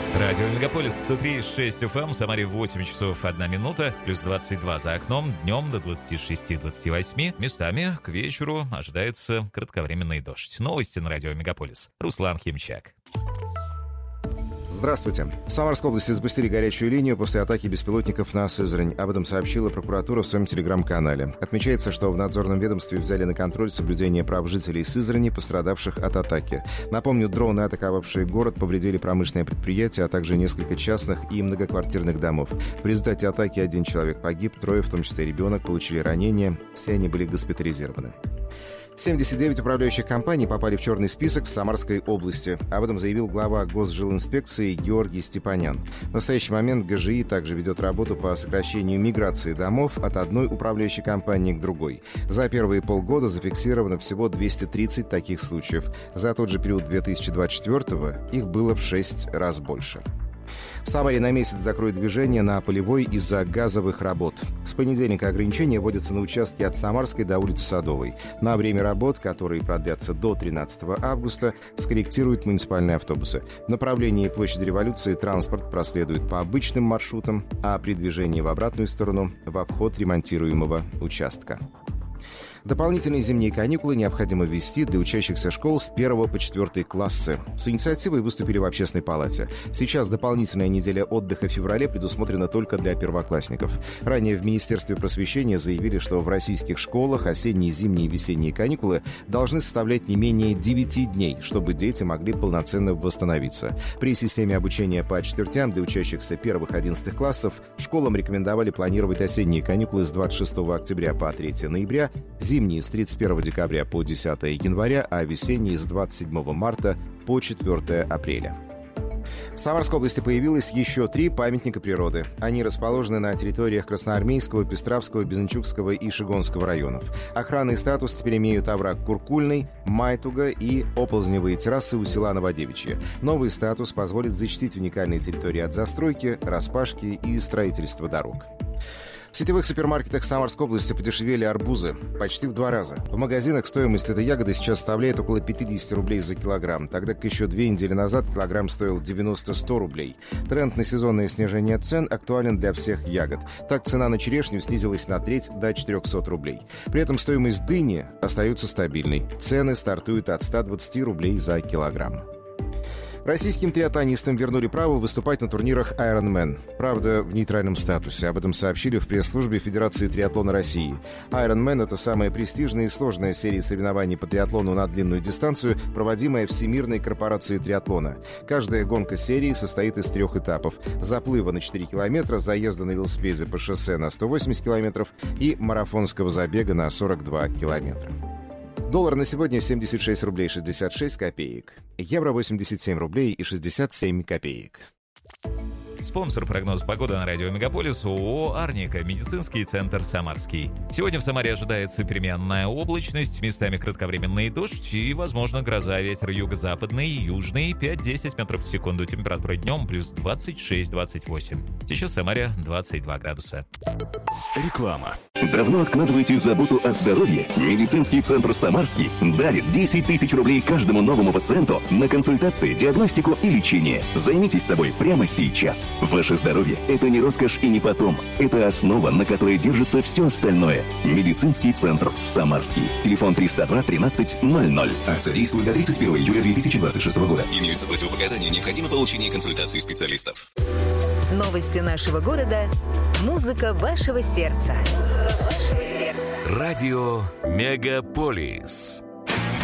Радио Мегаполис 103,6 FM, Самаре 8 часов 1 минута, плюс 22 за окном, днем до 26-28. Местами к вечеру ожидается кратковременный дождь. Новости на Радио Мегаполис. Руслан Химчак. Здравствуйте. В Самарской области запустили горячую линию после атаки беспилотников на Сызрань. Об этом сообщила прокуратура в своем телеграм-канале. Отмечается, что в надзорном ведомстве взяли на контроль соблюдение прав жителей Сызрани, пострадавших от атаки. Напомню, дроны, атаковавшие город, повредили промышленное предприятие, а также несколько частных и многоквартирных домов. В результате атаки 1 человек погиб, 3, в том числе ребенок, получили ранения. Все они были госпитализированы. 79 управляющих компаний попали в черный список в Самарской области. Об этом заявил глава Госжилинспекции Георгий Степанян. В настоящий момент ГЖИ также ведет работу по сокращению миграции домов от одной управляющей компании к другой. За первые полгода зафиксировано всего 230 таких случаев. За тот же период 2024-го их было в 6 раз больше. В Самаре на месяц закроют движение на Полевой из-за газовых работ. С понедельника ограничения вводятся на участке от Самарской до улицы Садовой. На время работ, которые продлятся до 13 августа, скорректируют муниципальные автобусы. В направлении площади Революции транспорт проследует по обычным маршрутам, а при движении в обратную сторону – в обход ремонтируемого участка. Дополнительные зимние каникулы необходимо ввести для учащихся школ с 1 по 4 классы. С инициативой выступили в Общественной палате. Сейчас дополнительная неделя отдыха в феврале предусмотрена только для первоклассников. Ранее в Министерстве просвещения заявили, что в российских школах осенние, зимние и весенние каникулы должны составлять не менее 9 дней, чтобы дети могли полноценно восстановиться. При системе обучения по четвертям для учащихся 1-11 классов школам рекомендовали планировать осенние каникулы с 26 октября по 3 ноября, зимние с 31 декабря по 10 января, а весенние с 27 марта по 4 апреля. В Самарской области появилось еще 3 памятника природы. Они расположены на территориях Красноармейского, Пестравского, Безынчукского и Шигонского районов. Охранный статус теперь имеют овраг Куркульный, Майтуга и оползневые террасы у села Новодевичье. Новый статус позволит защитить уникальные территории от застройки, распашки и строительства дорог. В сетевых супермаркетах Самарской области подешевели арбузы почти в 2 раза. В магазинах стоимость этой ягоды сейчас составляет около 50 рублей за килограмм, тогда как еще 2 недели назад килограмм стоил 90-100 рублей. Тренд на сезонное снижение цен актуален для всех ягод. Так, цена на черешню снизилась на треть до 400 рублей. При этом стоимость дыни остается стабильной. Цены стартуют от 120 рублей за килограмм. Российским триатлонистам вернули право выступать на турнирах Ironman. Правда, в нейтральном статусе. Об этом сообщили в пресс-службе Федерации триатлона России. Ironman — это самая престижная и сложная серия соревнований по триатлону на длинную дистанцию, проводимая Всемирной корпорацией триатлона. Каждая гонка серии состоит из 3 этапов: заплыва на 4 километра, заезда на велосипеде по шоссе на 180 километров и марафонского забега на 42 километра. Доллар на сегодня 76 рублей 66 копеек. Евро 87 рублей и 67 копеек. Спонсор прогноза погоды на радио Мегаполис — ООО «Арника», медицинский центр «Самарский». Сегодня в Самаре ожидается переменная облачность, местами кратковременный дождь и, возможно, гроза. Ветер юго-западный, южный, 5-10 метров в секунду. Температура днем плюс 26-28. Сейчас в Самаре 22 градуса. Реклама. Давно откладываете заботу о здоровье? Медицинский центр «Самарский» дарит 10 тысяч рублей каждому новому пациенту на консультации, диагностику и лечение. Займитесь собой прямо сейчас. Ваше здоровье – это не роскошь и не потом. Это основа, на которой держится все остальное. Медицинский центр «Самарский». Телефон 302 13 00. Акция действует до 31 июля 2026 года. Имеются противопоказания, необходимо получение консультации специалистов. Новости нашего города. Музыка вашего сердца. Радио Мегаполис.